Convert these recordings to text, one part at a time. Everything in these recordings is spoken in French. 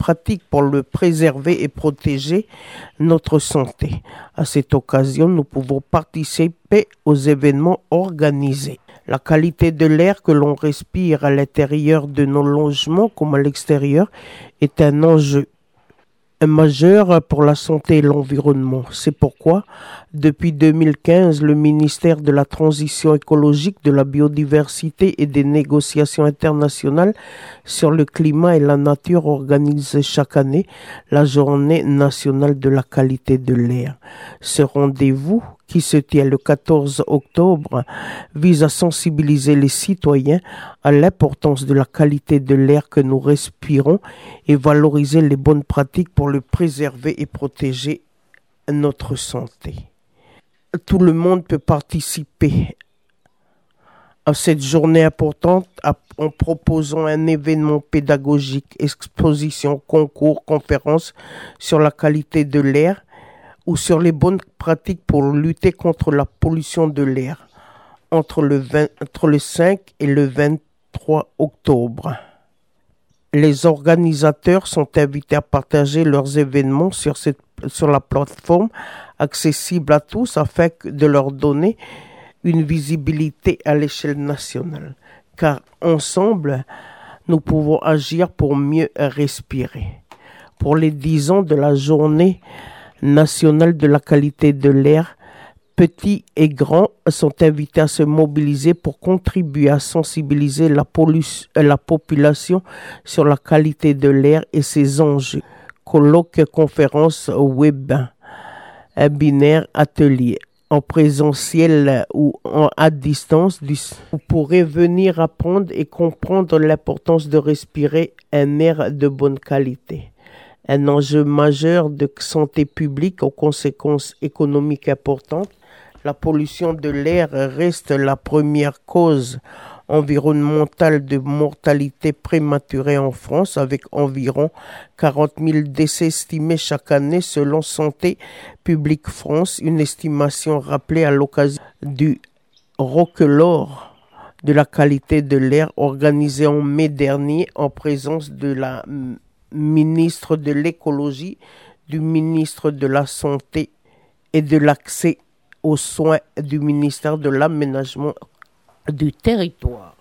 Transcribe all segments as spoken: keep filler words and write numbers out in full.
pratiques pour le préserver et protéger notre santé. À cette occasion, nous pouvons participer aux événements organisés. La qualité de l'air que l'on respire à l'intérieur de nos logements comme à l'extérieur est un enjeu majeur pour la santé et l'environnement. C'est pourquoi, depuis deux mille quinze, le ministère de la Transition écologique, de la biodiversité et des négociations internationales sur le climat et la nature organise chaque année la Journée nationale de la qualité de l'air. Ce rendez-vous, qui se tient le quatorze octobre, vise à sensibiliser les citoyens à l'importance de la qualité de l'air que nous respirons et valoriser les bonnes pratiques pour le préserver et protéger notre santé. Tout le monde peut participer à cette journée importante en proposant un événement pédagogique, exposition, concours, conférence sur la qualité de l'air ou sur les bonnes pratiques pour lutter contre la pollution de l'air entre le, vingt, entre le cinq et le vingt-trois octobre. Les organisateurs sont invités à partager leurs événements sur, cette, sur la plateforme accessible à tous afin de leur donner une visibilité à l'échelle nationale. Car ensemble, nous pouvons agir pour mieux respirer. Pour les dix ans de la journée nationale de la qualité de l'air, petits et grands sont invités à se mobiliser pour contribuer à sensibiliser la, pollu- la population sur la qualité de l'air et ses enjeux. Colloques, conférences, web, webinaires, ateliers, en présentiel ou en, à distance, vous pourrez venir apprendre et comprendre l'importance de respirer un air de bonne qualité. Un enjeu majeur de santé publique aux conséquences économiques importantes. La pollution de l'air reste la première cause environnementale de mortalité prématurée en France, avec environ quarante mille décès estimés chaque année selon Santé publique France, une estimation rappelée à l'occasion du Roquelaure de la qualité de l'air organisé en mai dernier en présence de la ministre de l'écologie, du ministre de la santé et de l'accès aux soins du ministère de l'aménagement du territoire.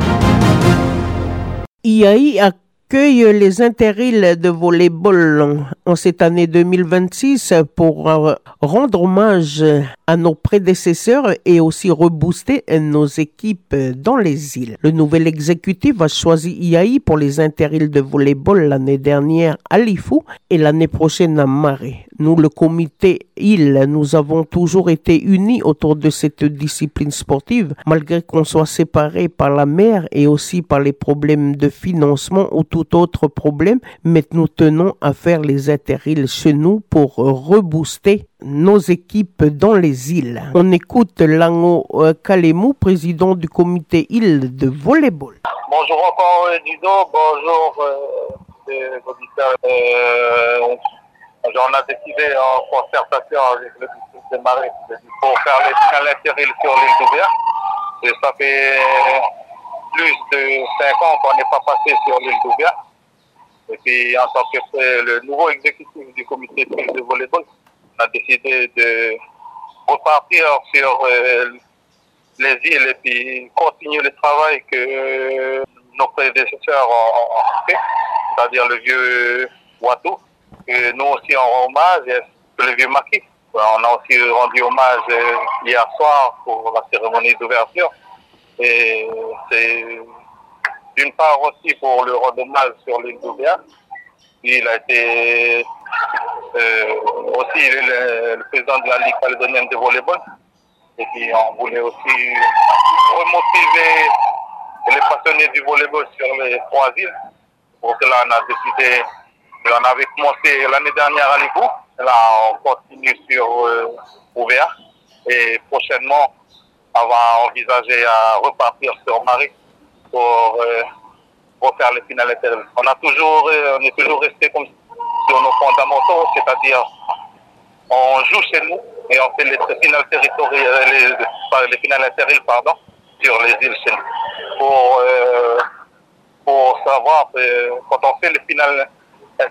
I A I accueille les interrilles de volleyball en cette année deux mille vingt-six pour rendre hommage à nos prédécesseurs et aussi rebooster nos équipes dans les îles. Le nouvel exécutif a choisi I A I pour les interrilles de volleyball l'année dernière à Lifou et l'année prochaine à Marais. Nous, le comité île, nous avons toujours été unis autour de cette discipline sportive, malgré qu'on soit séparés par la mer et aussi par les problèmes de financement ou tout autre problème, mais nous tenons à faire les interrilles chez nous pour rebooster nos équipes dans les îles. On écoute Lango Kalemou, président du comité île de volleyball. Bonjour encore Dido, bonjour euh, auditeurs. Euh, on a décidé en concertation avec le district de Marais pour faire les finales interrilles sur l'île d'Ouvert. Et ça fait plus de cinq ans qu'on n'est pas passé sur l'île d'Ouvert. Et puis en tant que le nouveau exécutif du comité de volleyball, on a décidé de repartir sur euh, les îles et puis continuer le travail que nos prédécesseurs ont fait, c'est-à-dire le vieux Ouattou. Et nous aussi on rend hommage, et le vieux Maki. On a aussi rendu hommage hier soir pour la cérémonie d'ouverture. Et c'est d'une part aussi pour le rendre hommage sur l'île d'Ouvert. Il a été euh, aussi le, le président de la Ligue calédonienne de volleyball. Et puis on voulait aussi remotiver les passionnés du volleyball sur les trois îles. Pour cela, on a décidé, on avait commencé l'année dernière à Lifou. Là, on continue sur euh, Ouvert. Et prochainement, on va envisager à repartir sur Marais pour euh, refaire les finales internes. On a toujours, euh, on est toujours resté comme sur nos fondamentaux, c'est-à-dire on joue chez nous et on fait les finales territoriales, les, les finales internes, pardon, sur les îles chez nous. Pour, euh, pour savoir, euh, quand on fait les finales